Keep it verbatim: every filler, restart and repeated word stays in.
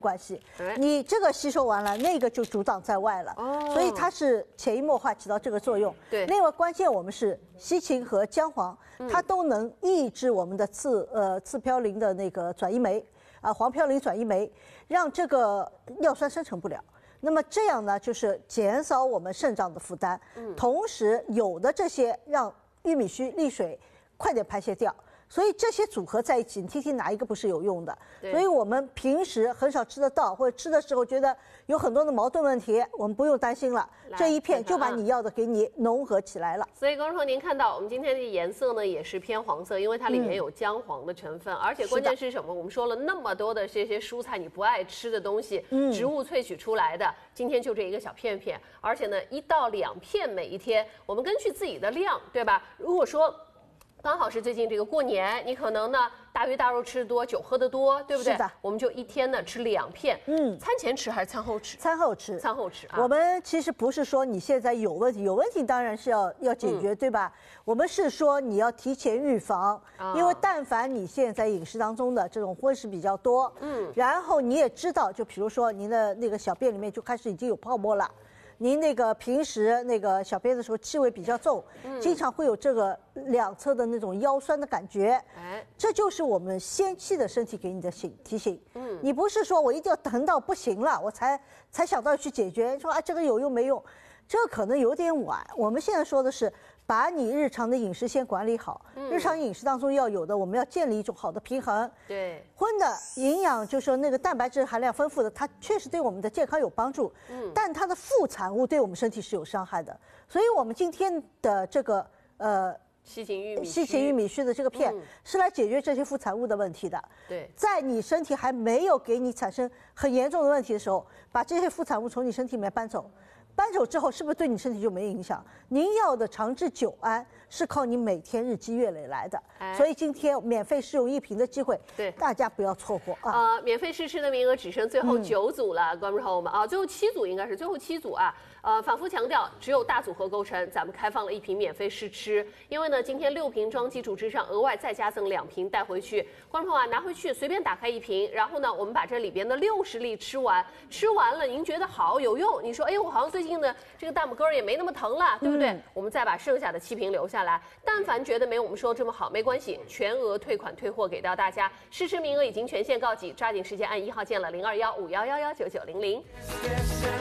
关系，你这个吸收完了，那个就阻挡在外了，哦、所以它是潜移默化起到这个作用。 对， 另外关键我们是西芹和姜黄，它都能抑制我们的次呃次嘌呤的那个转移酶啊、黄嘌呤转移酶，让这个尿酸生成不了。那么这样呢，就是减少我们肾脏的负担，嗯、同时有的这些让玉米须利水快点排泄掉。所以这些组合在一起，你听听哪一个不是有用的？所以我们平时很少吃得到，或者吃的时候觉得有很多的矛盾问题，我们不用担心了。这一片就把你要的给你浓合起来了。 所以观众朋友，您看到我们今天的颜色呢，也是偏黄色，因为它里面有姜黄的成分，嗯、而且关键是什么？我们说了那么多的这些蔬菜，你不爱吃的东西，嗯、植物萃取出来的，今天就这一个小片片，而且呢，一到两片每一天，我们根据自己的量，对吧？如果说刚好是最近这个过年，你可能呢大鱼大肉吃得多，酒喝得多，对不对？ 是的， 我们就一天呢吃两片。嗯，餐前吃还是餐后吃？ 餐后吃， 餐后吃啊。 我们其实不是说你现在有问题，有问题当然是要要解决，嗯、对吧？我们是说你要提前预防，啊、因为但凡你现在饮食当中的这种荤食比较多，嗯，然后你也知道，就比如说您的那个小便里面就开始已经有泡沫了。您那个平时那个小便的时候气味比较重，嗯、经常会有这个两侧的那种腰酸的感觉，哎，这就是我们先期的身体给你的醒提醒。嗯，你不是说我一定要疼到不行了，我才才想到去解决，说啊这个有用没用，这个可能有点晚。我们现在说的是，把你日常的饮食先管理好，嗯、日常饮食当中要有的，我们要建立一种好的平衡。 对， 荤的营养就是说那个蛋白质含量丰富的，它确实对我们的健康有帮助，嗯，但它的副产物对我们身体是有伤害的。所以我们今天的这个呃西芹玉米西芹玉米须的这个片、嗯、是来解决这些副产物的问题的。 对， 在你身体还没有给你产生很严重的问题的时候，把这些副产物从你身体里面搬走。搬走之后，是不是对你身体就没影响？您要的长治久安是靠你每天日积月累来的，哎、所以今天免费试用一瓶的机会， 对大家不要错过啊！ 呃，免费试吃的名额只剩最后九组了，观众朋友们啊，最后七组应该是最后七组啊。呃，反复强调，只有大组合构成，咱们开放了一瓶免费试吃，因为呢，今天六瓶装基础之上，额外再加赠两瓶带回去。观众朋友啊，拿回去随便打开一瓶，然后呢，我们把这里边的六十粒吃完，吃完了您觉得好有用，你说哎，我好像最近的这个大拇哥也没那么疼了，对不对？嗯、我们再把剩下的七瓶留下来。但凡觉得没我们说这么好，没关系，全额退款退货给到大家。试吃名额已经全线告急，抓紧时间按一号键了，零二幺五幺幺幺九九零零。